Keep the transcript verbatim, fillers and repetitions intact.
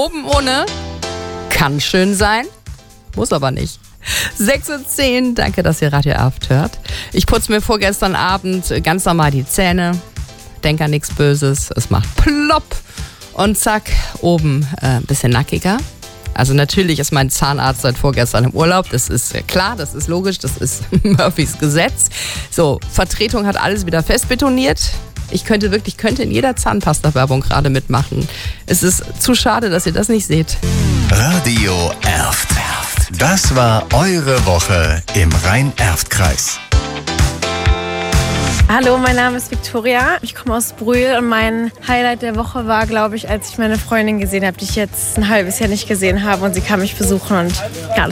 Oben ohne kann schön sein, muss aber nicht. sechs Uhr zehn, danke, dass ihr Radio Erft hört. Ich putze mir vorgestern Abend ganz normal die Zähne, denke an nichts Böses, es macht plopp und zack, oben äh, ein bisschen nackiger. Also natürlich ist mein Zahnarzt seit vorgestern im Urlaub, das ist klar, das ist logisch, das ist Murphys Gesetz. So, Vertretung hat alles wieder festbetoniert. Ich könnte wirklich, könnte in jeder Zahnpasta-Werbung gerade mitmachen. Es ist zu schade, dass ihr das nicht seht. Radio Erft. Das war eure Woche im Rhein-Erft-Kreis. Hallo, mein Name ist Viktoria. Ich komme aus Brühl und mein Highlight der Woche war, glaube ich, als ich meine Freundin gesehen habe, die ich jetzt ein halbes Jahr nicht gesehen habe und sie kam mich besuchen und ja,